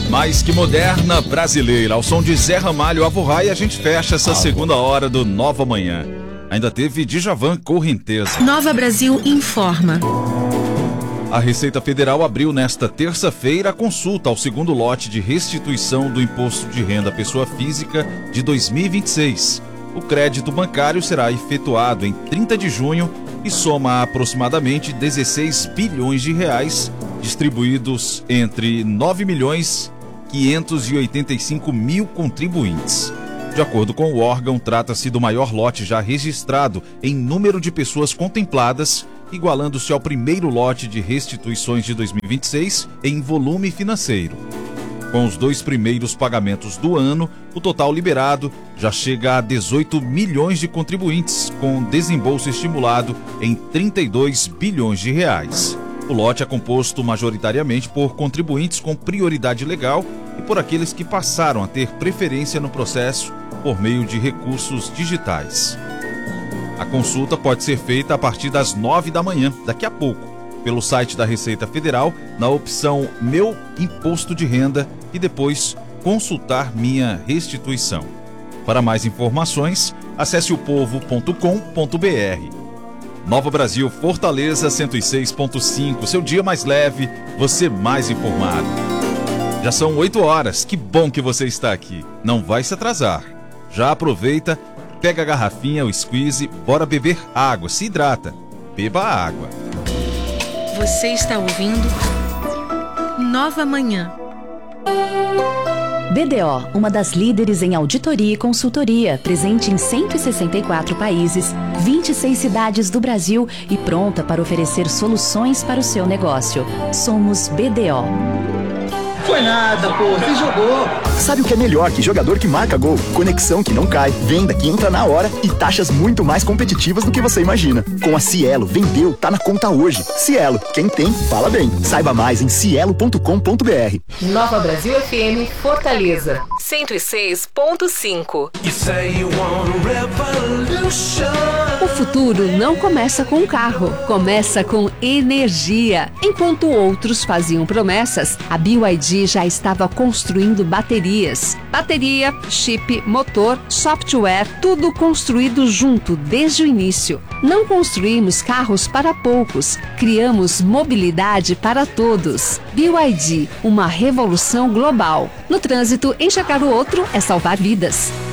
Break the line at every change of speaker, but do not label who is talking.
Mais que moderna, brasileira. Ao som de Zé Ramalho, Avurrai, a gente fecha essa segunda hora do Nova Manhã. Ainda teve Djavan, Correnteza.
Nova Brasil informa.
A Receita Federal abriu nesta terça-feira a consulta ao segundo lote de restituição do Imposto de Renda à Pessoa Física de 2026. O crédito bancário será efetuado em 30 de junho e soma aproximadamente 16 bilhões de reais, distribuídos entre 9.585.000 contribuintes. De acordo com o órgão, trata-se do maior lote já registrado em número de pessoas contempladas, igualando-se ao primeiro lote de restituições de 2026 em volume financeiro. Com os 2 primeiros pagamentos do ano, o total liberado já chega a 18 milhões de contribuintes, com desembolso estimulado em 32 bilhões de reais. O lote é composto majoritariamente por contribuintes com prioridade legal e por aqueles que passaram a ter preferência no processo por meio de recursos digitais. A consulta pode ser feita a partir das 9 da manhã, daqui a pouco, pelo site da Receita Federal, na opção Meu Imposto de Renda e depois Consultar Minha Restituição. Para mais informações, acesse opovo.com.br. Nova Brasil, Fortaleza 106.5, seu dia mais leve, você mais informado. Já são 8 horas, que bom que você está aqui. Não vai se atrasar. Já aproveita, pega a garrafinha, o squeeze, bora beber água, se hidrata. Beba água.
Você está ouvindo Nova Manhã.
BDO, uma das líderes em auditoria e consultoria, presente em 164 países, 26 cidades do Brasil e pronta para oferecer soluções para o seu negócio. Somos BDO.
Foi nada, pô, você jogou.
Sabe o que é melhor que jogador que marca gol? Conexão que não cai, venda que entra na hora e taxas muito mais competitivas do que você imagina. Com a Cielo, vendeu, tá na conta hoje. Cielo, quem tem, fala bem. Saiba mais em cielo.com.br.
Nova Brasil FM, Fortaleza, 106.5.
O futuro não começa com um carro, começa com energia. Enquanto outros faziam promessas, a BYD já estava construindo baterias. Bateria, chip, motor, software, tudo construído junto desde o início. Não construímos carros para poucos, criamos mobilidade para todos. BYD, uma revolução global. No trânsito, enxergar o outro é salvar vidas.